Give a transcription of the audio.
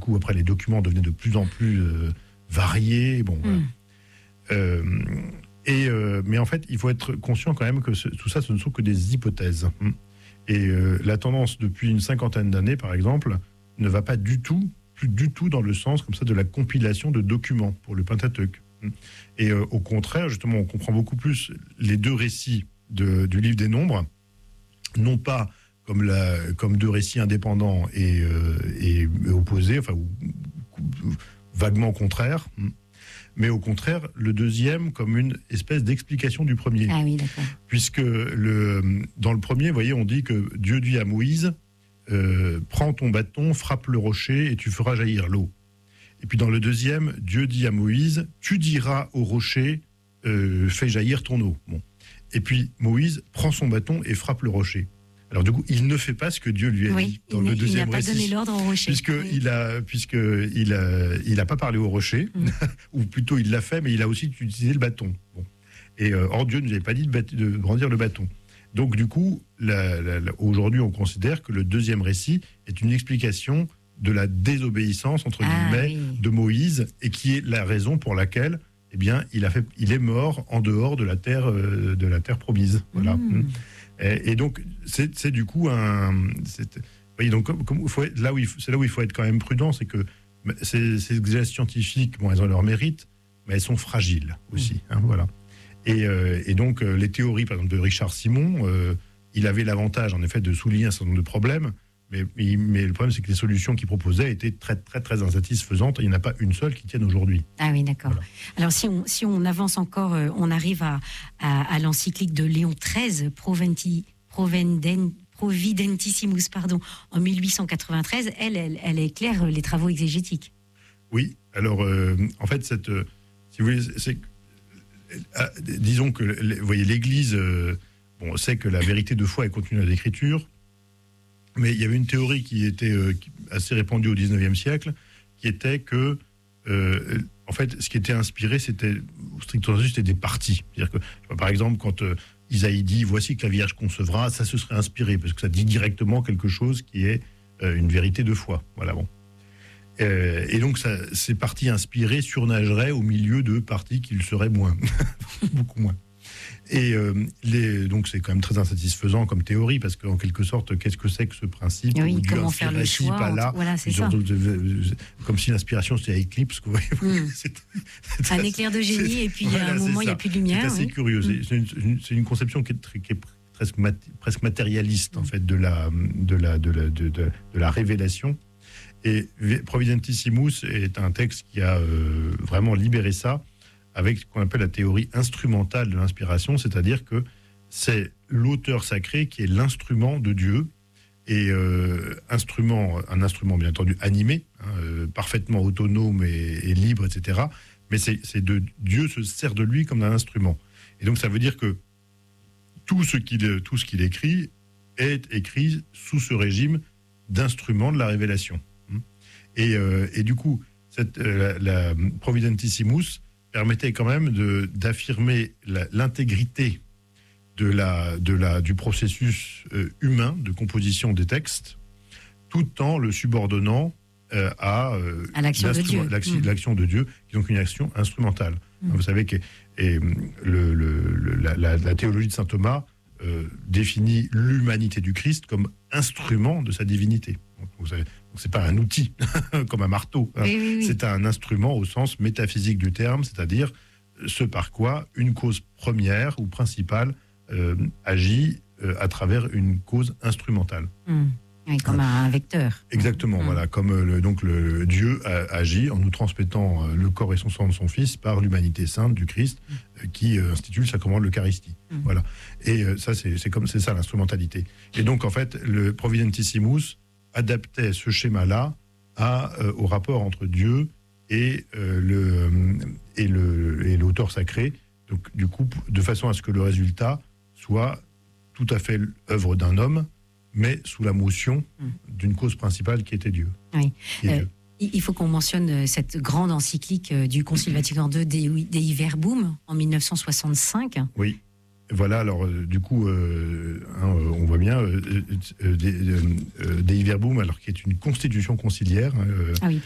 coup, après, les documents devenaient de plus en plus variés. Bon, voilà. Mais en fait, il faut être conscient quand même que tout ça, ce ne sont que des hypothèses. Et la tendance, depuis une 50aine d'années, par exemple, ne va pas plus du tout dans le sens comme ça de la compilation de documents pour le Pentateuque. Et au contraire, justement, on comprend beaucoup plus les deux récits du livre des Nombres, non pas comme deux récits indépendants et opposés, enfin, ou vaguement contraires, mais au contraire, le deuxième comme une espèce d'explication du premier. Ah oui, d'accord. Puisque dans le premier, vous voyez, on dit que Dieu dit à Moïse, prends ton bâton, frappe le rocher et tu feras jaillir l'eau. Et puis dans le deuxième, Dieu dit à Moïse, tu diras au rocher, fais jaillir ton eau. Bon. Et puis Moïse prend son bâton et frappe le rocher. Alors du coup, il ne fait pas ce que Dieu lui a dit dans le deuxième récit. Il n'a pas donné l'ordre au rocher. Puisqu'il a pas parlé au rocher, ou plutôt il l'a fait, mais il a aussi utilisé le bâton. Bon. Et or Dieu ne lui avait pas dit de brandir le bâton. Donc du coup, aujourd'hui, on considère que le deuxième récit est une explication de la désobéissance entre guillemets de Moïse, et qui est la raison pour laquelle, eh bien, il est mort en dehors de la terre promise. Voilà. Et donc, c'est du coup oui, donc c'est là où il faut être quand même prudent, c'est que ces exégèses scientifiques, bon, elles ont leur mérite, mais elles sont fragiles aussi. Voilà. Et donc, les théories, par exemple, de Richard Simon, il avait l'avantage, en effet, de souligner un certain nombre de problèmes, mais le problème, c'est que les solutions qu'il proposait étaient très, très, très insatisfaisantes. Il n'y en a pas une seule qui tienne aujourd'hui. Ah oui, d'accord. Voilà. Alors, si on avance encore, on arrive à l'encyclique de Léon XIII, Providentissimus, en 1893. Elle éclaire les travaux exégétiques. Oui, alors, en fait, si vous voulez, disons que, vous voyez, l'Église sait que la vérité de foi est contenue dans l'Écriture. Mais il y avait une théorie qui était assez répandue au XIXe siècle, qui était que, en fait, ce qui était inspiré, c'était des parties. C'est-à-dire que, par exemple, quand Isaïe dit « Voici que la Vierge concevra », ça se serait inspiré, parce que ça dit directement quelque chose qui est une vérité de foi. Voilà, bon. Et donc, ces parties inspirées surnageraient au milieu de parties qui le seraient moins, beaucoup moins. Et donc c'est quand même très insatisfaisant comme théorie, parce qu'en quelque sorte, qu'est-ce que c'est que ce principe où Dieu faire le choix pas là, voilà, c'est ça. Comme si l'inspiration c'était éclips. Un éclair de génie, et puis à un moment il n'y a plus de lumière. C'est assez curieux. C'est une conception qui est presque matérialiste en fait de la révélation. Et Providentissimus est un texte qui a vraiment libéré ça, avec ce qu'on appelle la théorie instrumentale de l'inspiration, c'est-à-dire que c'est l'auteur sacré qui est l'instrument de Dieu, et un instrument bien entendu animé, parfaitement autonome et libre, etc. Mais Dieu se sert de lui comme d'un instrument. Et donc ça veut dire que tout ce qu'il écrit est écrit sous ce régime d'instrument de la révélation. Et du coup, la Providentissimus permettait quand même d'affirmer l'intégrité du processus humain de composition des textes, tout en le subordonnant à l'action de Dieu. L'action de Dieu, qui est donc une action instrumentale. Vous savez que la théologie de saint Thomas définit l'humanité du Christ comme instrument de sa divinité. Vous savez, c'est pas un outil comme un marteau. Oui. C'est un instrument au sens métaphysique du terme, c'est-à-dire ce par quoi une cause première ou principale agit à travers une cause instrumentale. Oui, comme un vecteur. Exactement, voilà, comme le Dieu agit en nous transmettant le corps et son sang de son Fils par l'humanité sainte du Christ qui institue le sacrement de l'Eucharistie. Voilà. Et ça, c'est ça l'instrumentalité. Et donc, en fait, le Providentissimus adaptait ce schéma-là au rapport entre Dieu et l'auteur sacré, donc du coup, de façon à ce que le résultat soit tout à fait l'œuvre d'un homme, mais sous la motion d'une cause principale qui était Dieu. Oui. Il faut qu'on mentionne cette grande encyclique du Concile Vatican II, Dei Verbum, en 1965. Oui. Voilà, alors du coup, on voit bien Dei Verbum, alors qui est une constitution conciliaire. Ah oui.